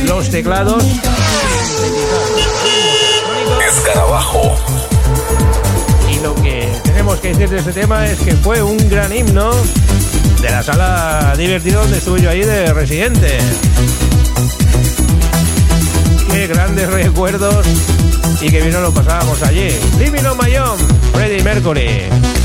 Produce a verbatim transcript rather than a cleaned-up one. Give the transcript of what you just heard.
los teclados. Escarabajo. Y lo que tenemos que decir de este tema es que fue un gran himno de la sala divertida donde estuve yo ahí de residente. Qué grandes recuerdos y que bien nos lo pasábamos allí. Living on My Own, Freddie Mercury.